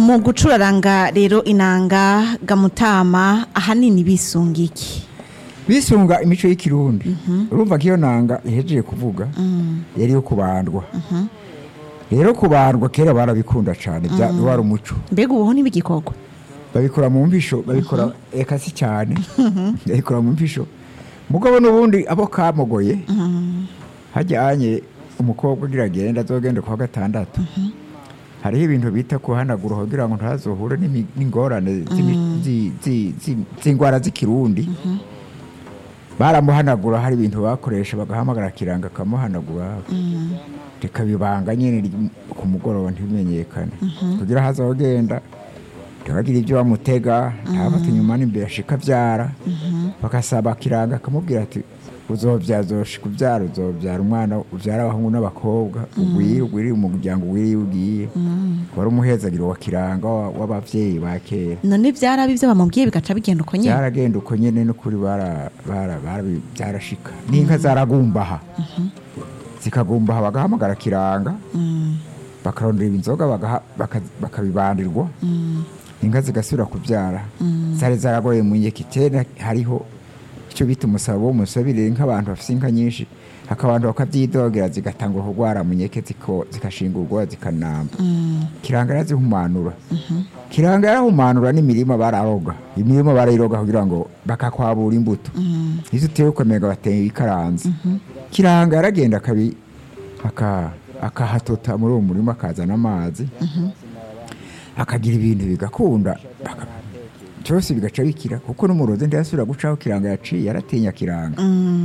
mu gucuraranga rero inanga gamutama ahanini bisunga iki? Bisunga imico y'ikirundi. Urumva kiyo nanga ihejeje kuvuga yari yo kubandwa. Rero kubandwa kera barabikunda cyane bya wari umuco. Mbega ubuho nibigikogwa babikora mu mpisho babikora ekasi cyane. Babikora mu mpisho mugabo nubundi abo kamogoye hajyanye umukobwa ugira agenda azogenda kwa gatandatu. Hariho ibintu bita kuhanagura kugira ngo ntazohure n'ingorane z'ingwara z'ikirundi. Baramuhanagura hari ibintu bakoresha bagahamagara kiranga kamuhanagura. Reka bibanga nyene ku mugoroba ntibimenyekane. Kugira hazogenda tukagira ibyo bamutega ntabata inyuma n'imbere ashika vyara. Bakasaba kiranga kamubwira ati uzovyazoshika kuvyara uzovyara umwana uvyara abahungu n'abakobwa ugwiri umuryango ugiye wari umuhezagiro wa kiranga w'abavyeyi ba kera. None vyarabi byo bamubwiye bigaca bigenda uko nyene byaragenda uko nyene no kuri byarashika n'inka zaragumbaha zikagumbaha bagahamagara kiranga bakarondera inzoga bakabibandirwa inka zigasubira kuvyara zari zaragoye mu nyekitera. Hariho icyo bita umusabo w'umusabire nk'abantu bafite inka nyinshi akabantu bakabyidogera zigatangura kugwara mu nyeke zikashingurwa zikanamba. Kiranga yarazihumanura. Kiranga yarahumanura n'imirima bararoga imirima barayiroga kugira ngo bakakwabura imbuto izo uteye ukomega bateye ikaranze. Kiranga yaragenda akahatota muri uwo murima akazana amazi akagira ibintu bigakunda cyose bigaca bikira kuko n'umurozi ndasubira gucaho kiranga yaciye yaratinya kiranga.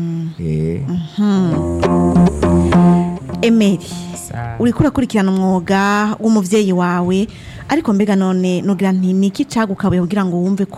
Emeri uriko urakurikirana umwuga w'umuvyeyi wawe ariko mbega none nugira nti niki cagukabuye kugira ngo wumve